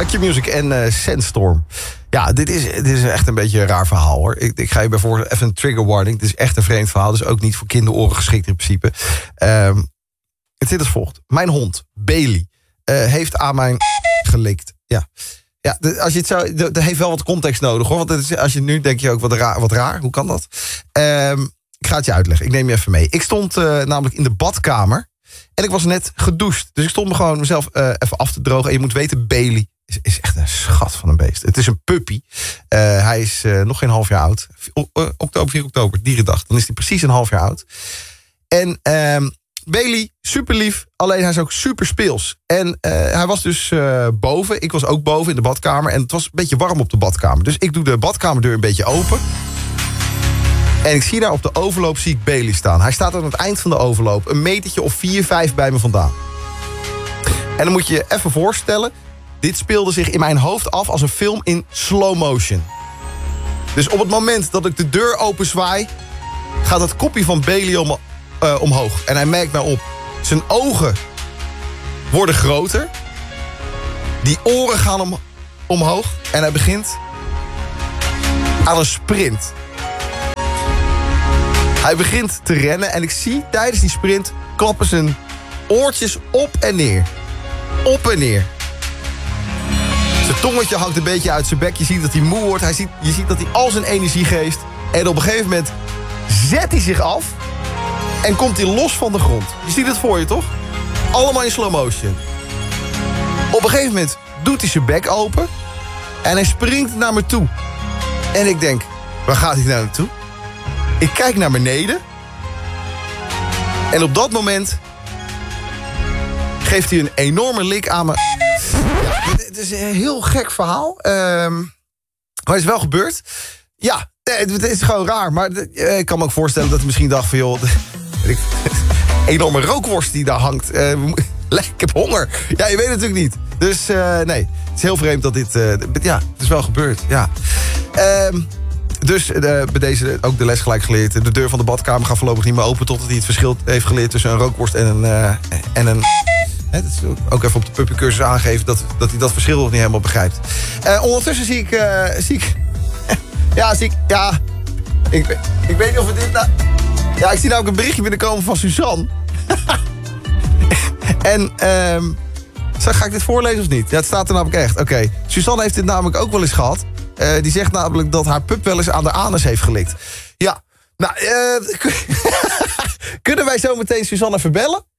Q-Music en Sandstorm. Ja, dit is echt een beetje een raar verhaal, hoor. Ik ga je bijvoorbeeld even een trigger warning. Dit is echt een vreemd verhaal, dus ook niet voor kinderoren geschikt in principe. Het zit als volgt. Mijn hond, Bailey, heeft aan mijn gelikt. Ja, als je het zo, dat heeft wel wat context nodig, hoor. Want als je nu denk je ook wat raar. Hoe kan dat? Ik ga het je uitleggen. Ik neem je even mee. Ik stond namelijk in de badkamer. En ik was net gedoucht. Dus ik stond me gewoon mezelf even af te drogen. En je moet weten, Bailey is echt een schat van een beest. Het is een puppy. Hij is nog geen half jaar oud. 4 oktober, dierendag. Dan is hij precies een half jaar oud. En Bailey, super lief. Alleen hij is ook super speels. En hij was dus boven. Ik was ook boven in de badkamer. En het was een beetje warm op de badkamer. Dus ik doe de badkamerdeur een beetje open. En ik zie daar op de overloop zie ik Bailey staan. Hij staat aan het eind van de overloop. Een metertje of 4, 5 bij me vandaan. En dan moet je je even voorstellen. Dit speelde zich in mijn hoofd af als een film in slow motion. Dus op het moment dat ik de deur open zwaai, gaat het kopje van Bailey omhoog. En hij merkt mij op. Zijn ogen worden groter. Die oren gaan omhoog. En hij begint aan een sprint. Hij begint te rennen en ik zie tijdens die sprint klappen zijn oortjes op en neer. Op en neer. Zijn tongetje hangt een beetje uit zijn bek. Je ziet dat hij moe wordt. Je ziet dat hij al zijn energie geeft. En op een gegeven moment zet hij zich af. En komt hij los van de grond. Je ziet het voor je, toch? Allemaal in slow motion. Op een gegeven moment doet hij zijn bek open. En hij springt naar me toe. En ik denk, waar gaat hij nou naartoe? Ik kijk naar beneden. En op dat moment geeft hij een enorme lik aan me. Ja, het is een heel gek verhaal. Maar het is wel gebeurd. Ja, het is gewoon raar. Maar ik kan me ook voorstellen dat hij misschien dacht van, joh, enorme rookworst die daar hangt. Ik heb honger. Ja, je weet het natuurlijk niet. Dus nee, het is heel vreemd dat dit... ja, het is wel gebeurd. Ja. Dus bij deze ook de les gelijk geleerd. De deur van de badkamer gaat voorlopig niet meer open totdat hij het verschil heeft geleerd tussen een rookworst en een het is ook even op de puppycursus aangegeven dat hij dat verschil nog niet helemaal begrijpt. Ondertussen zie ik... Ik weet niet of het dit... Ja, ik zie namelijk een berichtje binnenkomen van Suzanne. En... ga ik dit voorlezen of niet? Ja, het staat er namelijk echt. Oké. Suzanne heeft dit namelijk ook wel eens gehad. Die zegt namelijk dat haar pup wel eens aan de anus heeft gelikt. Ja, nou, kunnen wij zo meteen Suzanne even bellen?